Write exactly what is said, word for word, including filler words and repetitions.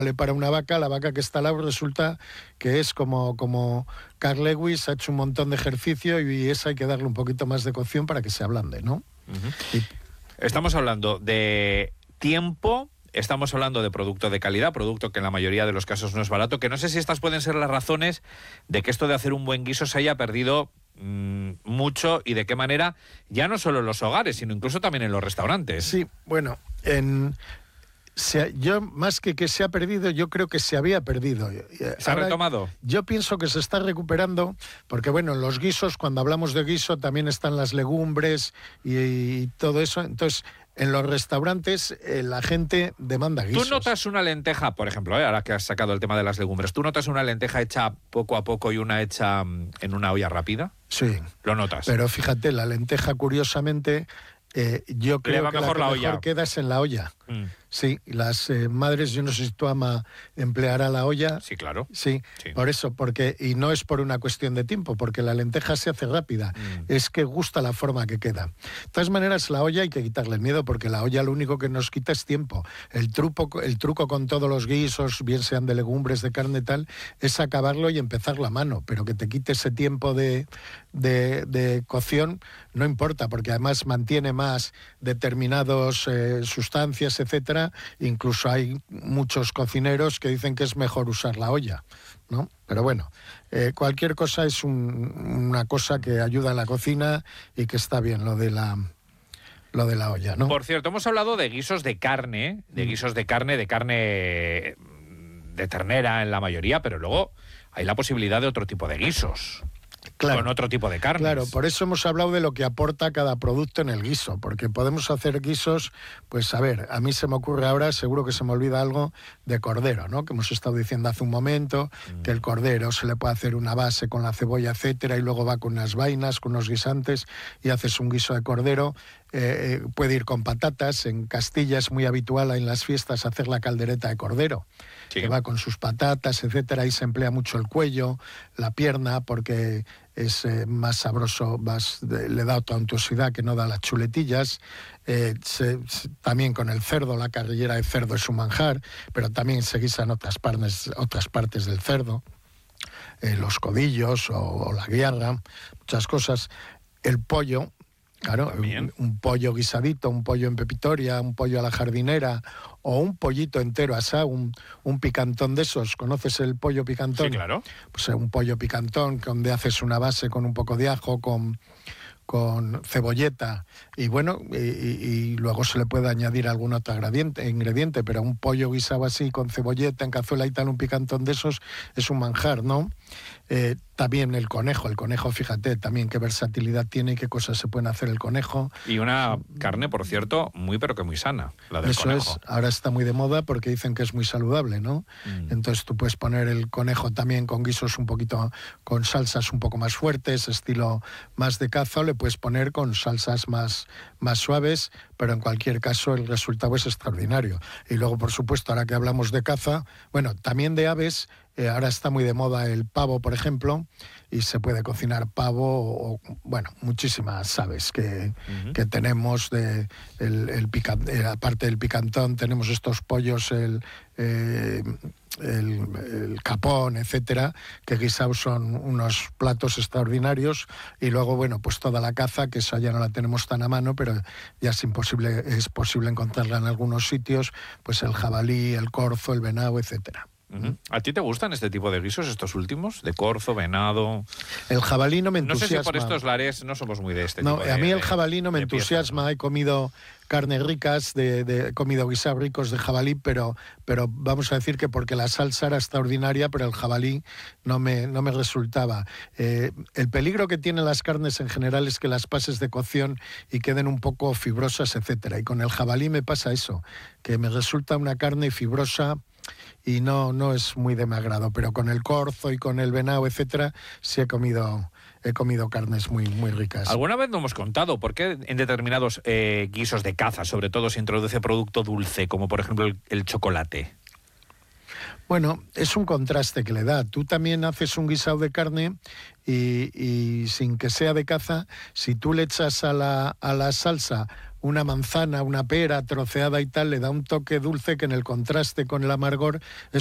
vale para una vaca, la vaca que está al lado resulta que es como, como Carl Lewis, ha hecho un montón de ejercicio y esa hay que darle un poquito más de cocción para que se ablande, ¿no? Uh-huh. Y, Estamos hablando de tiempo, estamos hablando de producto de calidad, producto que en la mayoría de los casos no es barato, que no sé si estas pueden ser las razones de que esto de hacer un buen guiso se haya perdido mmm, mucho y de qué manera, ya no solo en los hogares, sino incluso también en los restaurantes. Sí, bueno, en... Se, yo, más que que se ha perdido, yo creo que se había perdido. ¿Se ha Ahora, retomado? Yo pienso que se está recuperando, porque bueno, en los guisos, cuando hablamos de guiso, también están las legumbres y, y todo eso. Entonces, en los restaurantes, eh, la gente demanda guisos. ¿Tú notas una lenteja, por ejemplo, eh, ahora que has sacado el tema de las legumbres, ¿tú notas una lenteja hecha poco a poco y una hecha mm, en una olla rápida? Sí. ¿Lo notas? Pero fíjate, la lenteja, curiosamente, eh, yo creo va que mejor la que la mejor olla. queda es en la olla. Mm. Sí, las eh, madres, yo no sé si tu ama empleará la olla. Sí, claro. Sí, sí, por eso, porque y no es por una cuestión de tiempo, porque la lenteja se hace rápida, mm. es que gusta la forma que queda. De todas maneras, la olla hay que quitarle el miedo, porque la olla lo único que nos quita es tiempo. El truco, el truco con todos los guisos, bien sean de legumbres, de carne y tal, es acabarlo y empezarlo a mano, pero que te quite ese tiempo de, de, de cocción no importa, porque además mantiene más determinadas eh, sustancias, etcétera. Incluso hay muchos cocineros que dicen que es mejor usar la olla, ¿no? Pero bueno, eh, cualquier cosa es un, una cosa que ayuda a la cocina y que está bien lo de la lo de la olla, ¿no? Por cierto, hemos hablado de guisos de carne, de guisos de carne, de carne de ternera en la mayoría, pero luego hay la posibilidad de otro tipo de guisos. Claro, con otro tipo de carnes. Claro, por eso hemos hablado de lo que aporta cada producto en el guiso, porque podemos hacer guisos, pues a ver, a mí se me ocurre ahora, seguro que se me olvida algo, de cordero, ¿no? Que hemos estado diciendo hace un momento, mm. que el cordero se le puede hacer una base con la cebolla, etcétera, y luego va con unas vainas, con unos guisantes, y haces un guiso de cordero. Eh, eh, puede ir con patatas. En Castilla es muy habitual en las fiestas hacer la caldereta de cordero, sí. que va con sus patatas, etcétera. Ahí se emplea mucho el cuello, la pierna, porque es eh, más sabroso, más de, le da otra untuosidad que no da las chuletillas. Eh, se, se, también con el cerdo, la carrillera de cerdo es un manjar, pero también se guisan otras partes, otras partes del cerdo, eh, los codillos o, o la guiarra, muchas cosas. El pollo, claro, un, un pollo guisadito, un pollo en pepitoria, un pollo a la jardinera o un pollito entero asado, un, un picantón de esos. ¿Conoces el pollo picantón? Sí, claro. Pues un pollo picantón donde haces una base con un poco de ajo, con, con cebolleta y bueno, y, y luego se le puede añadir algún otro ingrediente, ingrediente, pero un pollo guisado así con cebolleta en cazuela y tal, un picantón de esos es un manjar, ¿no? Eh, también el conejo, el conejo, fíjate, también qué versatilidad tiene y qué cosas se pueden hacer el conejo. Y una carne, por cierto, muy pero que muy sana, la del Eso conejo. Es, ahora está muy de moda porque dicen que es muy saludable, ¿no? Mm. Entonces tú puedes poner el conejo también con guisos un poquito, con salsas un poco más fuertes, estilo más de caza, o le puedes poner con salsas más, más suaves, pero en cualquier caso el resultado es extraordinario. Y luego, por supuesto, ahora que hablamos de caza, bueno, también de aves. Eh, ahora está muy de moda el pavo, por ejemplo, y se puede cocinar pavo o, bueno, muchísimas aves que, uh-huh. que tenemos. De, el, el pican, eh, aparte del picantón, tenemos estos pollos, el, eh, el, el capón, etcétera, que guisados son unos platos extraordinarios. Y luego, bueno, pues toda la caza, que esa ya no la tenemos tan a mano, pero ya es imposible, es posible encontrarla en algunos sitios, pues el jabalí, el corzo, el venado, etcétera. Uh-huh. ¿A ti te gustan este tipo de guisos, estos últimos? De corzo, venado... El jabalí no me entusiasma. No sé si por estos lares no somos muy de este no, tipo de... A mí el jabalí no me entusiasma. Piezas, ¿no? He comido carnes ricas, de, de, he comido guisados ricos de jabalí, pero, pero vamos a decir que porque la salsa era extraordinaria, pero el jabalí no me, no me resultaba. Eh, el peligro que tienen las carnes en general es que las pases de cocción y queden un poco fibrosas, etcétera. Y con el jabalí me pasa eso, que me resulta una carne fibrosa y no, no es muy de mi agrado, pero con el corzo y con el venado, etcétera, sí he comido, he comido carnes muy, muy ricas. ¿Alguna vez no hemos contado por qué en determinados eh, guisos de caza, sobre todo, se introduce producto dulce, como por ejemplo el, el chocolate? Bueno, es un contraste que le da. Tú también haces un guisado de carne y, y sin que sea de caza, si tú le echas a la, a la salsa una manzana, una pera troceada y tal, le da un toque dulce que en el contraste con el amargor es